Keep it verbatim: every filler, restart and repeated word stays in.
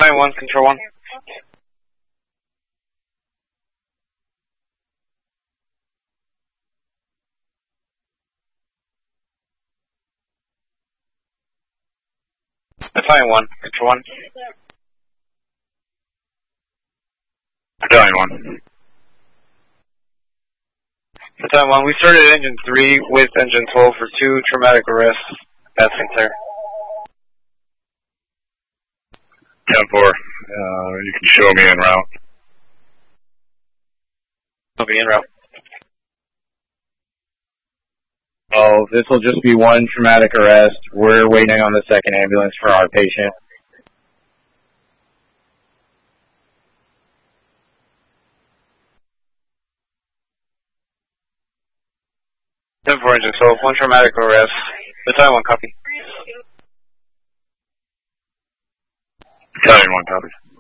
Battalion one, Control one. Battalion one, Control one. Battalion one. Battalion one, we started engine three with engine twelve for two traumatic arrests. That's clear. ten four, uh, you can show me en route. I'll be en route. Oh, this will just be one traumatic arrest. We're waiting on the second ambulance for our patient. ten four, engine twelve, one traumatic arrest. Battalion one, copy. Battalion one, copy.